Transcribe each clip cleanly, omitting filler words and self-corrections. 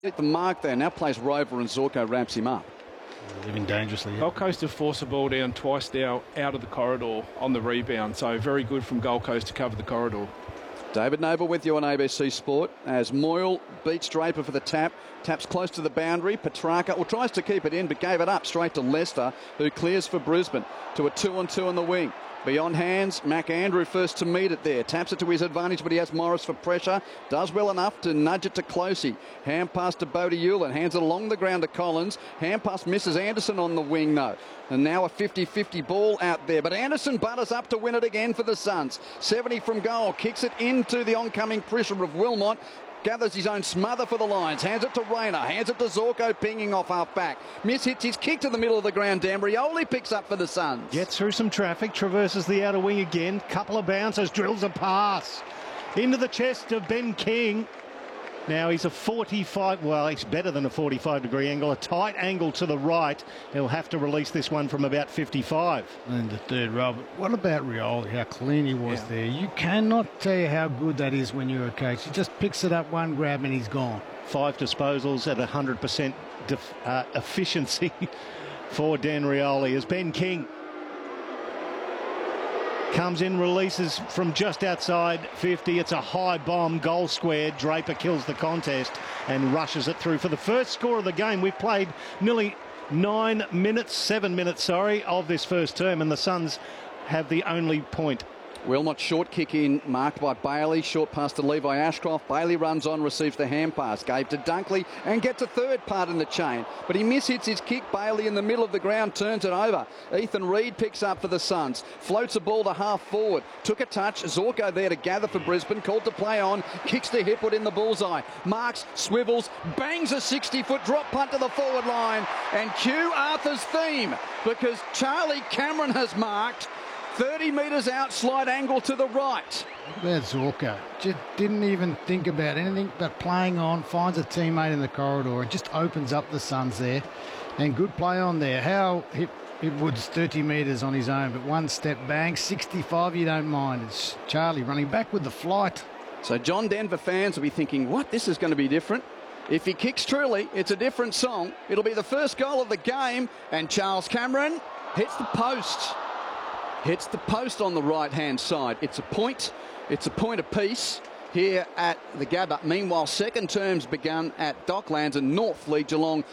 Hit the mark there. Now plays Rover and Zorko wraps him up. Living dangerously. Gold Coast have forced the ball down twice now out of the corridor on the rebound. So very good from Gold Coast to cover the corridor. David Noble with you on ABC Sport as Moyle beats Draper for the tap. Taps close to the boundary. Petrarca tries to keep it in but gave it up straight to Lester, who clears for Brisbane to a 2-on-2 on the wing. Beyond hands, McAndrew first to meet it there. Taps it to his advantage, but he has Morris for pressure. Does well enough to nudge it to Closey. Hand pass to Bodie Hewlin. Hands it along the ground to Collins. Hand pass misses Anderson on the wing, though. And now a 50-50 ball out there. But Anderson butters up to win it again for the Suns. 70 from goal. Kicks it into the oncoming pressure of Wilmot. Gathers his own smother for the Lions. Hands it to Rayner. Hands it to Zorko, pinging off half back. Miss hits his kick to the middle of the ground. Dambrioli picks up for the Suns. Gets through some traffic, traverses the outer wing again. Couple of bounces, drills a pass into the chest of Ben King. Now he's a 45, well, he's better than a 45-degree angle, a tight angle to the right. He'll have to release this one from about 55. And the third row. But what about Rioli, how clean he was there? You cannot tell you how good that is when you're a coach. He just picks it up, one grab, and he's gone. 5 disposals at 100% efficiency for Dan Rioli as Ben King comes in, releases from just outside 50. It's a high bomb, goal square. Draper kills the contest and rushes it through for the first score of the game. We've played nearly 7 minutes, of this first term, and the Suns have the only point. Wilmot short kick in, marked by Bailey. Short pass to Levi Ashcroft. Bailey runs on, receives the hand pass. Gave to Dunkley and gets a third part in the chain. But he mishits his kick. Bailey in the middle of the ground turns it over. Ethan Reid picks up for the Suns. Floats the ball to half forward. Took a touch. Zorko there to gather for Brisbane. Called to play on. Kicks to Hipwood in the bullseye. Marks, swivels, bangs a 60-foot drop punt to the forward line. And cue Arthur's theme, because Charlie Cameron has marked 30 metres out, slide angle to the right. Look at Zorko. Just didn't even think about anything but playing on, finds a teammate in the corridor and just opens up the Suns there. And good play on there. How Hipwood's 30 metres on his own, but one step bang, 65 you don't mind. It's Charlie running back with the flight. So John Denver fans will be thinking, what, this is going to be different. If he kicks truly, it's a different song. It'll be the first goal of the game, and Charles Cameron hits the post. Hits the post on the right-hand side. It's a point apiece here at the Gabba. Meanwhile, second terms begun at Docklands and North lead Geelong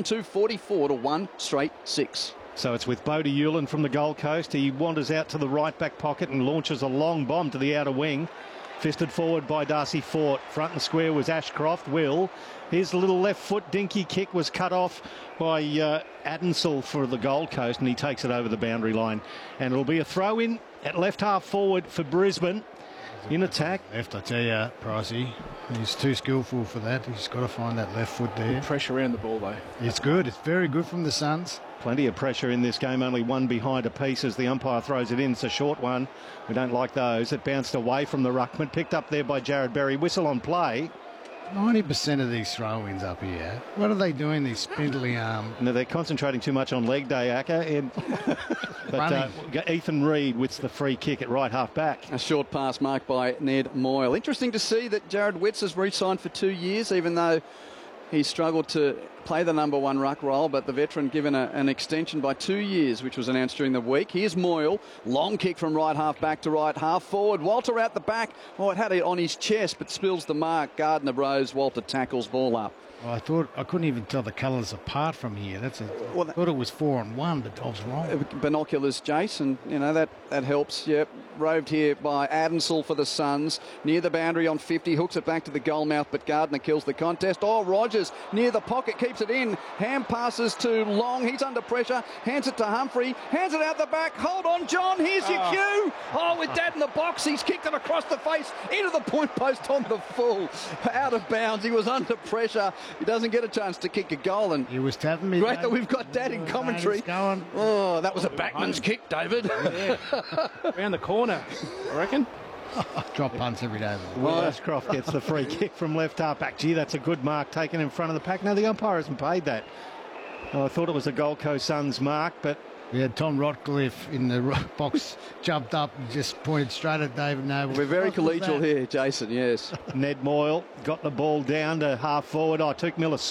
7-2-44 to 1 straight 6. So it's with Bodie Hewlin from the Gold Coast. He wanders out to the right back pocket and launches a long bomb to the outer wing. Fisted forward by Darcy Fort. Front and square was Ashcroft. His little left foot dinky kick was cut off by Adensel for the Gold Coast, and he takes it over the boundary line. And it'll be a throw in at left half forward for Brisbane in attack. Left, I tell you, Pricey. He's too skillful for that. He's got to find that left foot there. Good pressure around the ball, though. It's good. It's very good from the Suns. Plenty of pressure in this game, only one behind a piece as the umpire throws it in. It's a short one. We don't like those. It bounced away from the ruckman, picked up there by Jared Berry. Whistle on play. 90% of these throw-ins up here. What are they doing, these spindly arm? No, they're concentrating too much on leg day, Acker. But Ethan Reid with the free kick at right half back. A short pass marked by Ned Moyle. Interesting to see that Jared Witts has re-signed for 2 years, even though he struggled to play the number one ruck role, but the veteran given an extension by 2 years, which was announced during the week. Here's Moyle. Long kick from right half back to right half forward. Walter out the back. Oh, it had it on his chest, but spills the mark. Gardner Rose. Walter tackles ball up. Well, I couldn't even tell the colours apart from here. I thought it was 4-on-1, but I was wrong. Binoculars, Jason. You know, that helps. Yep. Roved here by Adensel for the Suns. Near the boundary on 50. Hooks it back to the goal mouth, but Gardner kills the contest. Oh, Rogers near the pocket. Keeps it in. Hand passes to Long. He's under pressure. Hands it to Humphrey. Hands it out the back. Hold on, John. Here's your cue. Oh, with Dad in the box. He's kicked it across the face into the point post on the full. Out of bounds. He was under pressure. He doesn't get a chance to kick a goal. And he was tapping me. Great that we've got Dad in commentary. Oh, that was a backman's kick, David. Yeah. Around the corner, I reckon. Drop punts every day. Will Ashcroft gets the free kick from left half back. Gee, that's a good mark taken in front of the pack. No, the umpire hasn't paid that. Oh, I thought it was a Gold Coast Suns mark, but We had Tom Rotcliffe in the box, jumped up and just pointed straight at David Noble. We're very What was collegial that? here, Jason, yes. Ned Moyle got the ball down to half forward. Took Miller